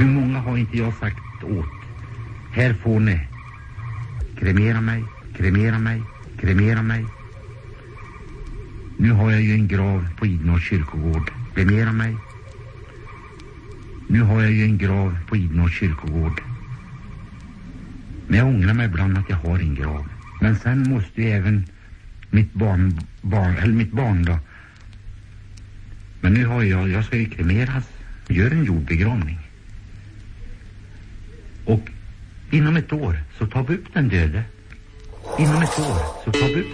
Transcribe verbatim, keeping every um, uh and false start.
Hur många har inte jag sagt åt? Här får ni. Kremera mig, kremera mig, kremera mig. Nu har jag ju en grav på Idnås kyrkogård. Kremera mig. Nu har jag ju en grav på Idnås kyrkogård. Men jag ångrar mig ibland att jag har en grav. Men sen måste ju även mitt barn, barn eller mitt barn då. Men nu har jag, jag ska ju kremeras. Gör en jordbegravning. Och inom ett år så tar vi upp den döde. Inom ett år så tar vi upp